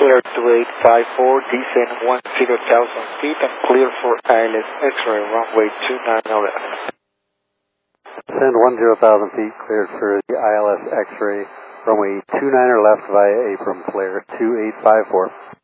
clear 2854, descend 10,000 feet and clear for ILS X-ray, runway 29 left. Descend 10,000 feet, cleared for the ILS X-ray, runway 29 left via apron, clear 2854.